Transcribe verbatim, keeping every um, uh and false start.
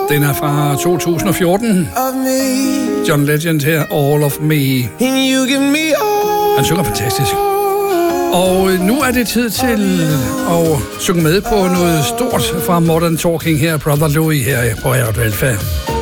Den er fra to tusind og fjorten. John Legend her, All of Me. Han synger fantastisk. Og nu er det tid til at synge med på noget stort fra Modern Talking her, Brother Louie her på Radio Alpha.